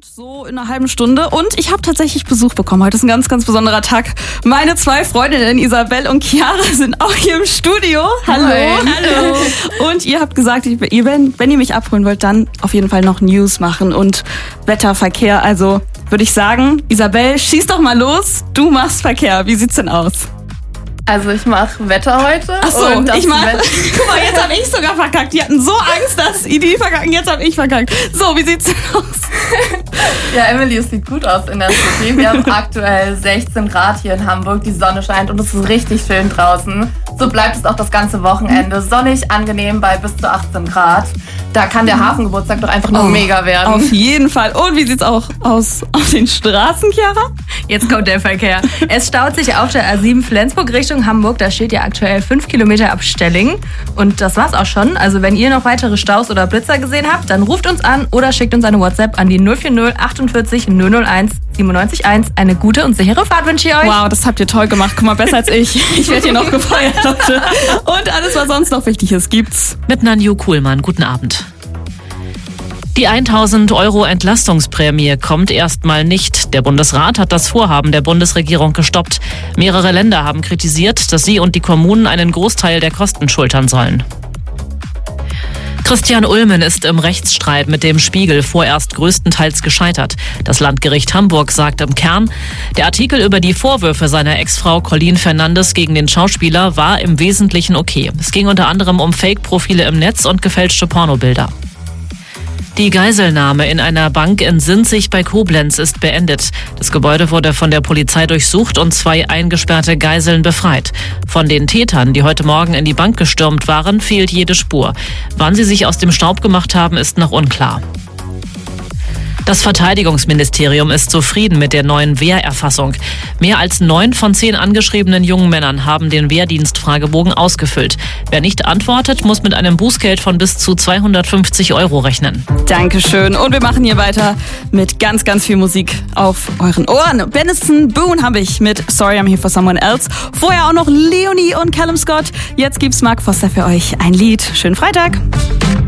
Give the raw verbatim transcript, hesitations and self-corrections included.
kommt so in einer halben Stunde und ich habe tatsächlich Besuch bekommen. Heute ist ein ganz, ganz besonderer Tag. Meine zwei Freundinnen Isabel und Chiara sind auch hier im Studio. Hallo. Hi. Hallo. Und ihr habt gesagt, ihr, wenn, wenn ihr mich abholen wollt, dann auf jeden Fall noch News machen und Wetter, Verkehr. Also würde ich sagen, Isabel, schieß doch mal los. Du machst Verkehr. Wie sieht's denn aus? Also ich mache Wetter heute. Ach so, und das ich mache... Wetter- Guck mal, jetzt habe ich sogar verkackt. Die hatten so Angst, dass die verkacken. Jetzt habe ich verkackt. So, wie sieht's denn aus? Ja, Emily, es sieht gut aus in der City. Wir haben aktuell sechzehn Grad hier in Hamburg. Die Sonne scheint und es ist richtig schön draußen. So bleibt es auch das ganze Wochenende. Sonnig, angenehm bei bis zu achtzehn Grad. Da kann der Hafengeburtstag doch einfach nur Oh, mega werden. Auf jeden Fall. Und wie sieht's auch aus auf den Straßen, Chiara? Jetzt kommt der Verkehr. Es staut sich auf der A sieben Flensburg Richtung Hamburg. Da steht ja aktuell fünf Kilometer ab Stelling. Und das war's auch schon. Also wenn ihr noch weitere Staus oder Blitzer gesehen habt, dann ruft uns an oder schickt uns eine WhatsApp an die null vier null achtundvierzig null null eins siebenundneunzig eins. Eine gute und sichere Fahrt wünsche ich euch. Wow, das habt ihr toll gemacht. Guck mal, besser als ich. Ich werde hier noch gefeuert, Leute. Und alles, was sonst noch wichtig ist, gibt's. Mit Nanju Kuhlmann. Guten Abend. Die tausend Euro Entlastungsprämie kommt erstmal nicht. Der Bundesrat hat das Vorhaben der Bundesregierung gestoppt. Mehrere Länder haben kritisiert, dass sie und die Kommunen einen Großteil der Kosten schultern sollen. Christian Ulmen ist im Rechtsstreit mit dem Spiegel vorerst größtenteils gescheitert. Das Landgericht Hamburg sagt im Kern, der Artikel über die Vorwürfe seiner Ex-Frau Colleen Fernandes gegen den Schauspieler war im Wesentlichen okay. Es ging unter anderem um Fake-Profile im Netz und gefälschte Pornobilder. Die Geiselnahme in einer Bank in Sinzig bei Koblenz ist beendet. Das Gebäude wurde von der Polizei durchsucht und zwei eingesperrte Geiseln befreit. Von den Tätern, die heute Morgen in die Bank gestürmt waren, fehlt jede Spur. Wann sie sich aus dem Staub gemacht haben, ist noch unklar. Das Verteidigungsministerium ist zufrieden mit der neuen Wehrerfassung. Mehr als neun von zehn angeschriebenen jungen Männern haben den Wehrdienstfragebogen ausgefüllt. Wer nicht antwortet, muss mit einem Bußgeld von bis zu zweihundertfünfzig Euro rechnen. Dankeschön. Und wir machen hier weiter mit ganz, ganz viel Musik auf euren Ohren. Benison Boone habe ich mit Sorry I'm Here for Someone Else. Vorher auch noch Leonie und Callum Scott. Jetzt gibt's Mark Foster für euch ein Lied. Schönen Freitag.